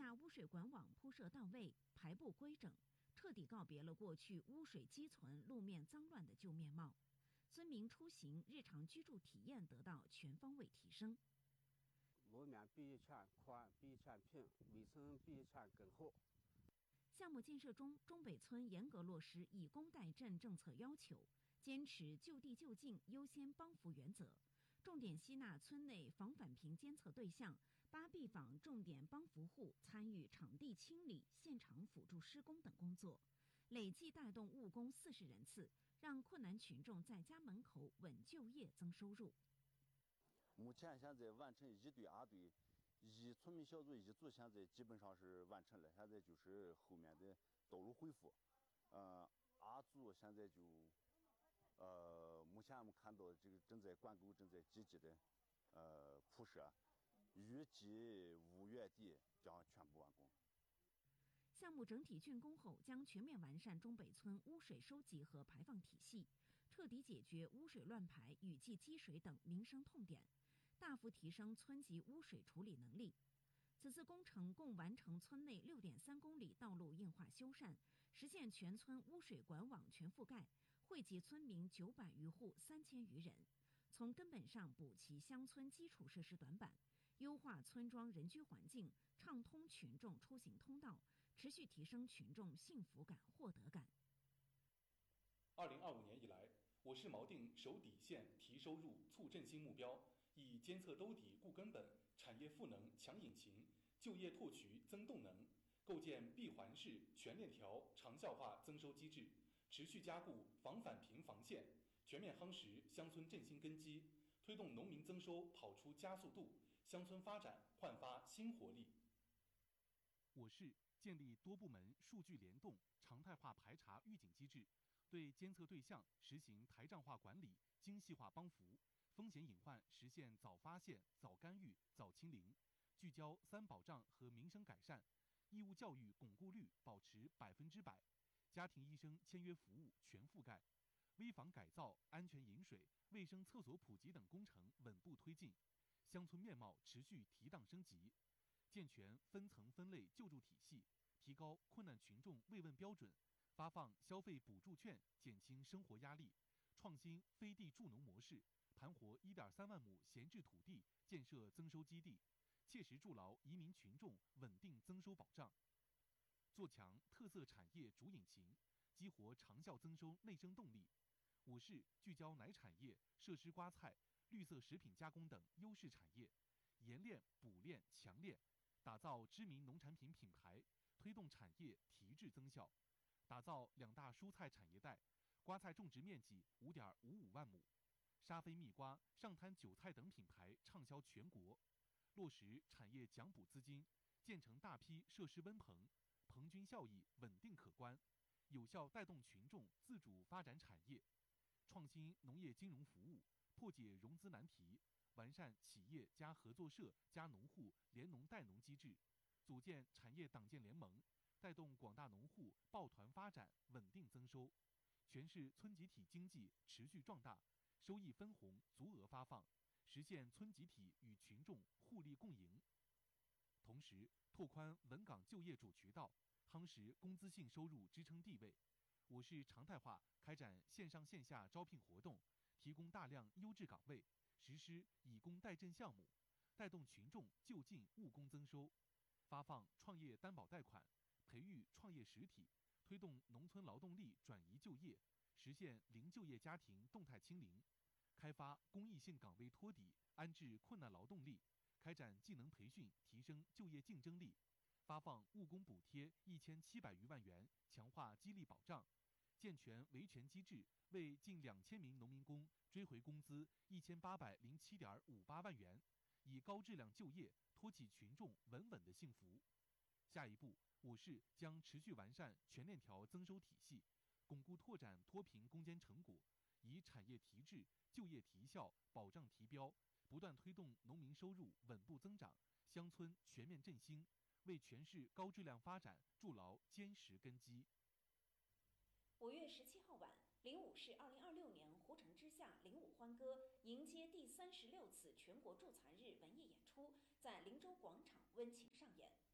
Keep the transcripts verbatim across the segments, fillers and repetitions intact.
大污水管网铺设到位，排布规整，彻底告别了过去污水积存、路面脏乱的旧面貌。村民出行、日常居住体验得到全方位提升。 路面比以前宽，比以前平，卫生比以前更好。 项目建设中，中北村严格落实以工代赈政策要求，坚持就地就近、优先帮扶原则，重点吸纳村内防返贫监测对象、八 B 坊重点帮扶户参与场地清理、现场辅助施工等工作，累计带动务工四十人次，让困难群众在家门口稳就业、增收入。 目前现在完成一队、二队。一村民小组一组现在基本上是完成了，现在就是后面的道路恢复。呃，二组现在就，呃，目前我们看到这个正在管沟正在积极的呃铺设，预计五月底将全部完工。 项目整体竣工后，将全面完善中北村污水收集和排放体系，彻底解决污水乱排、雨季积水等民生痛点，大幅提升村级污水处理能力。此次工程共完成村内 六点三公里道路硬化修缮，实现全村污水管网全覆盖，惠及村民九百余户、三千余人，从根本上补齐乡村基础设施短板，优化村庄人居环境，畅通群众出行通道，持续提升群众幸福感、获得感。 二零二五年以来，我市锚定守底线、提收入、促振兴目标，以监测兜底、固根本，产业赋能强引擎，就业拓渠增动能，构建闭环式、全链条、长效化增收机制，持续加固防返贫防线，全面夯实乡村振兴根基，推动农民增收跑出加速度，乡村发展焕发新活力。 我市建立多部门数据联动、常态化排查预警机制，对监测对象实行台账化管理、精细化帮扶，风险隐患实现早发现、早干预、早清零，聚焦三保障和民生改善，义务教育巩固率保持百分之百，家庭医生签约服务全覆盖，危房改造、安全饮水、卫生厕所普及等工程稳步推进，乡村面貌持续提档升级，健全分层分类救助体系，提高困难群众慰问标准，发放消费补助券，减轻生活压力，创新飞地助农模式，盘活 一点三万亩闲置土地，建设增收基地，切实筑牢移民群众稳定增收保障，做强特色产业主引擎，激活长效增收内生动力。我市聚焦奶产业、设施瓜菜、绿色食品加工等优势产业，研炼、补炼、强炼，打造知名农产品品牌，推动产业提质增效，打造两大蔬菜产业带，瓜菜种植面积 五点五五万亩，沙飞蜜瓜、上滩韭菜等品牌畅销全国，落实产业奖补资金，建成大批设施温棚，棚均效益稳定可观，有效带动群众自主发展产业，创新农业金融服务，破解融资难题，完善企业加合作社加农户联农带农机制，组建产业党建联盟，带动广大农户抱团发展，稳定增收，全市村集体经济持续壮大，收益分红足额发放，实现村集体与群众互利共赢。同时，拓宽稳岗就业主渠道，夯实工资性收入支撑地位。我市常态化开展线上线下招聘活动，提供大量优质岗位，实施以工代赈项目，带动群众就近务工增收，发放创业担保贷款，培育创业实体，推动农村劳动力转移就业，实现零就业家庭动态清零，开发公益性岗位托底，安置困难劳动力，开展技能培训，提升就业竞争力，发放务工补贴一千七百余万元，强化激励保障，健全维权机制，为近两千名农民工追回工资一千八百零七点五八万元，以高质量就业托起群众稳稳的幸福。下一步，我市将持续完善全链条增收体系，巩固拓展脱贫攻坚成果，以产业提质、就业提效、保障提标，不断推动农民收入稳步增长，乡村全面振兴，为全市高质量发展筑牢坚实根基。 五月十七号晚，灵武市二零二六年湖城之夏灵武欢歌迎接第三十六次全国助残日文艺演出在灵州广场温情上演。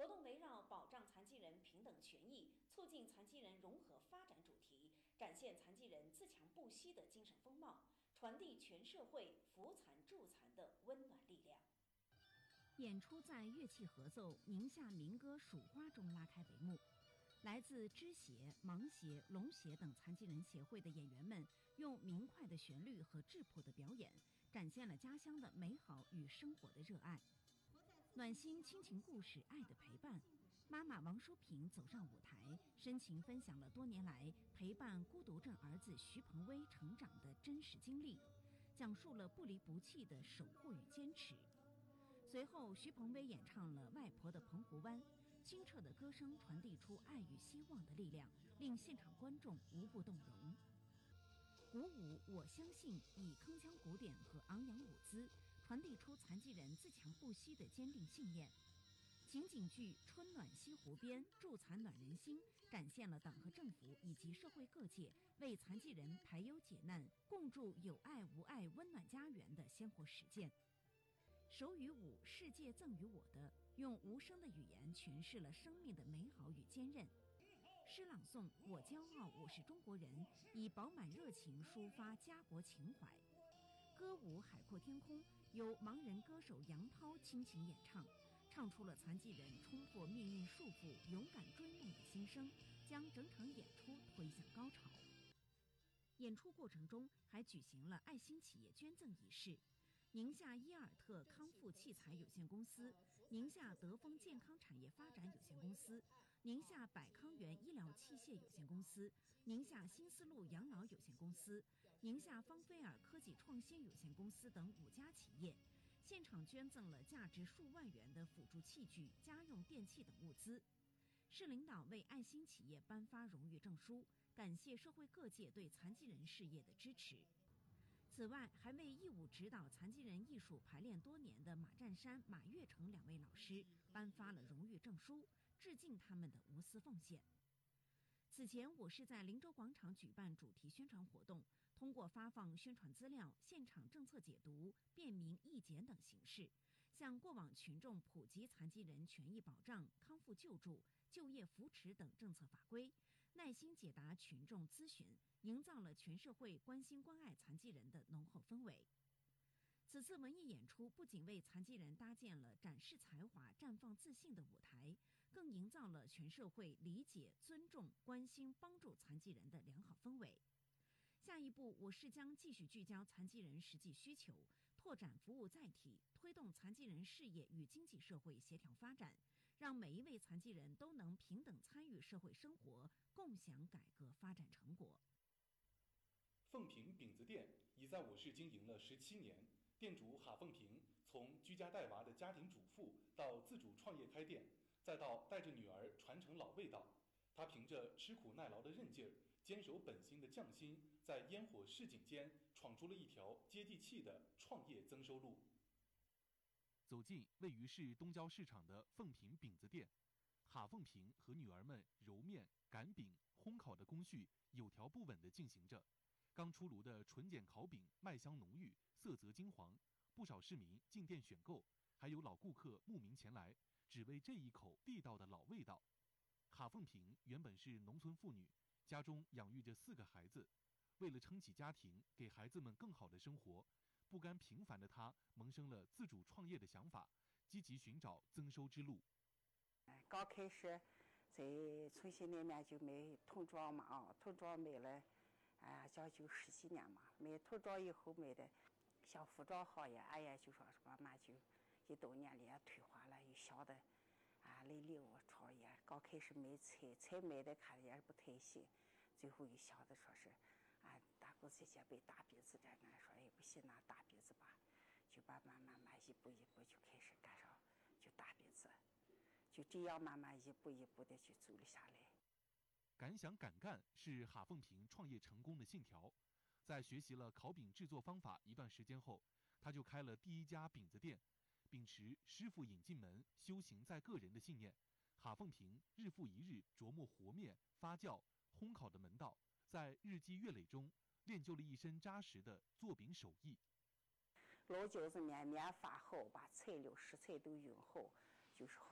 活动围绕保障残疾人平等权益、促进残疾人融合发展主题，展现残疾人自强不息的精神风貌，传递全社会扶残助残的温暖力量。 演出在乐器合奏、宁夏民歌《蜀花》中拉开帷幕。来自肢协、盲协、聋协等残疾人协会的演员们，用明快的旋律和质朴的表演，展现了家乡的美好与生活的热爱。暖心亲情故事《爱的陪伴》，妈妈王淑萍走上舞台，深情分享了多年来陪伴孤独症儿子徐鹏威成长的真实经历，讲述了不离不弃的守护与坚持。随后，徐鹏威演唱了《外婆的澎湖湾》，清澈的歌声传递出爱与希望的力量，令现场观众无不动容。鼓舞我相信以铿锵鼓点和昂扬舞姿，传递出残疾人自强不息的坚定信念。情景剧《春暖西湖边》助残暖人心，展现了党和政府以及社会各界为残疾人排忧解难、共筑有爱无爱温暖家园的鲜活实践。手语舞《世界赠予我的》用无声的语言诠释了生命的美好与坚韧。诗朗诵《我骄傲，我是中国人》，以饱满热情抒发家国情怀。歌舞《海阔天空》由盲人歌手杨涛倾情演唱，唱出了残疾人冲破命运束缚、勇敢追梦的心声，将整场演出推向高潮。演出过程中还举行了爱心企业捐赠仪式。宁夏伊尔特康复器材有限公司、宁夏德丰健康产业发展有限公司、宁夏百康源医疗器械有限公司、宁夏新丝路养老有限公司、宁夏芳菲尔科技创新有限公司等五家企业，现场捐赠了价值数万元的辅助器具、家用电器等物资。市领导为爱心企业颁发荣誉证书，感谢社会各界对残疾人事业的支持。此外，还为义务指导残疾人艺术排练多年的马占山、马跃成两位老师颁发了荣誉证书，致敬他们的无私奉献。此前，我市在灵州广场举办主题宣传活动，通过发放宣传资料、现场政策解读、便民易简等形式，向过往群众普及残疾人权益保障、康复救助、就业扶持等政策法规，耐心解答群众咨询，营造了全社会关心关爱残疾人的浓厚氛围。此次文艺演出不仅为残疾人搭建了展示才华、绽放自信的舞台，更营造了全社会理解、尊重、关心、帮助残疾人的良好氛围。下一步，我市将继续聚焦残疾人实际需求，拓展服务载体，推动残疾人事业与经济社会协调发展，让每一位残疾人都能平等参与社会生活，共享改革发展成果。 凤平饼子店已在我市经营了十七年，店主哈凤平从居家带娃的家庭主妇到自主创业开店，再到带着女儿传承老味道，他凭着吃苦耐劳的韧劲儿，坚守本心的匠心，在烟火市井间闯出了一条接地气的创业增收路。 走进位于市东郊市场的凤平饼子店，哈凤平和女儿们揉面、擀饼、烘烤的工序有条不紊地进行着。刚出炉的纯碱烤饼麦香浓郁，色泽金黄，不少市民进店选购，还有老顾客慕名前来，只为这一口地道的老味道。哈凤平原本是农村妇女，家中养育着四个孩子，为了撑起家庭，给孩子们更好的生活，不甘平凡的她萌生了自主创业的想法，积极寻找增收之路。 刚开始在村西那面就卖童装嘛啊，童装卖了啊，将近十几年嘛。卖童装以后卖的像服装行业，哎呀，就说是慢慢就一到年里也退化了，又想的啊来领我创业。刚开始卖菜，菜卖的看着也是不太行，最后又想的说是啊，大公司先卖大鼻子的，俺说也不行，拿大鼻子吧，就慢慢慢慢一步一步就开始干上就大鼻子。就这样慢慢一步一步的去走了下来。 敢想敢干是哈凤平创业成功的信条。在学习了烤饼制作方法一段时间后，他就开了第一家饼子店，秉持师傅引进门，修行在个人的信念。哈凤平日复一日琢磨和面、发酵、烘烤的门道，在日积月累中练就了一身扎实的做饼手艺。 老饺子面面发好，把材料食材都用好，就是